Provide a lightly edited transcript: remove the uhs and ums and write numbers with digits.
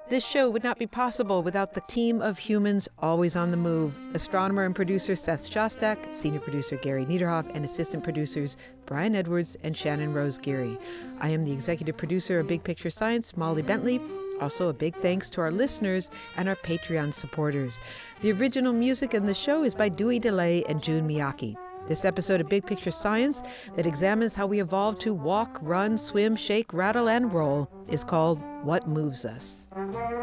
This show would not be possible without the team of humans always on the move. Astronomer and producer Seth Shostak, senior producer Gary Niederhoff, and assistant producers Brian Edwards and Shannon Rose Geary. I am the executive producer of Big Picture Science, Molly Bentley. Also, a big thanks to our listeners and our Patreon supporters. The original music in the show is by Dewey DeLay and June Miyake. This episode of Big Picture Science that examines how we evolved to walk, run, swim, shake, rattle, and roll is called What Moves Us?